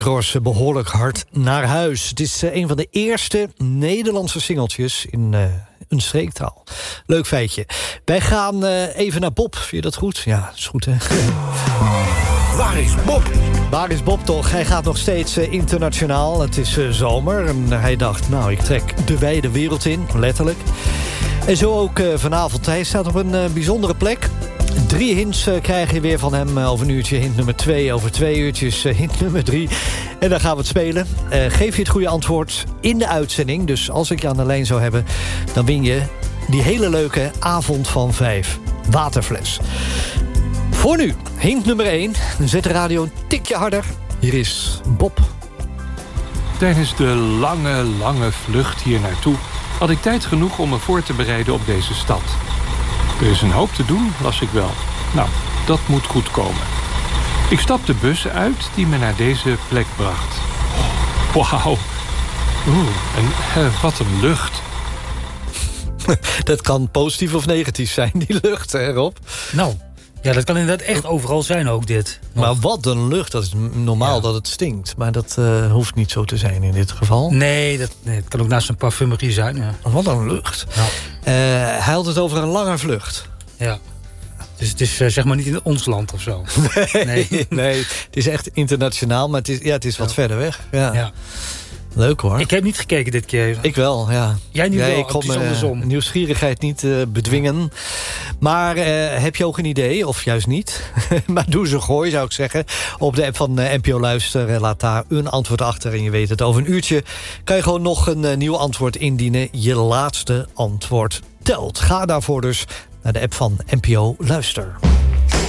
Roos behoorlijk hard naar huis. Het is een van de eerste Nederlandse singeltjes in een streektaal. Leuk feitje. Wij gaan even naar Bob. Vind je dat goed? Ja, dat is goed, hè? Waar is Bob? Waar is Bob toch? Hij gaat nog steeds internationaal. Het is zomer en hij dacht, nou, ik trek de wijde wereld in. Letterlijk. En zo ook vanavond. Hij staat op een bijzondere plek. 3 hints krijg je weer van hem over een uurtje. Hint nummer 2, over 2 uurtjes hint nummer 3. En dan gaan we het spelen. Geef je het goede antwoord in de uitzending. Dus als ik je aan de lijn zou hebben, dan win je die hele leuke avond van 5 waterfles. Voor nu, hint nummer 1. Zet de radio een tikje harder. Hier is Bob. Tijdens de lange vlucht hier naartoe had ik tijd genoeg om me voor te bereiden op deze stad. Er is een hoop te doen, las ik wel. Nou, dat moet goed komen. Ik stap de bus uit die me naar deze plek bracht. Wauw. En wat een lucht. Dat kan positief of negatief zijn, die lucht, hè Rob? Nou, ja, dat kan inderdaad echt overal zijn ook, dit. Nog. Maar wat een lucht, dat is normaal dat het stinkt. Maar dat hoeft niet zo te zijn in dit geval. Nee, het kan ook naast een parfumerie zijn. Ja. Wat een lucht. Ja. Hij had het over een lange vlucht. Ja. Dus het is zeg maar niet in ons land of zo. Nee, het is echt internationaal, maar het is wat verder weg. Ja. Leuk hoor. Ik heb niet gekeken dit keer. Ik wel, ja. Jij nu wel, ik kon andersom. Nieuwsgierigheid niet bedwingen. Maar heb je ook een idee, of juist niet? Maar doe ze gooi, zou ik zeggen. Op de app van NPO Luister. Laat daar een antwoord achter en je weet het. Over een uurtje kan je gewoon nog een nieuw antwoord indienen. Je laatste antwoord telt. Ga daarvoor dus naar de app van NPO Luister.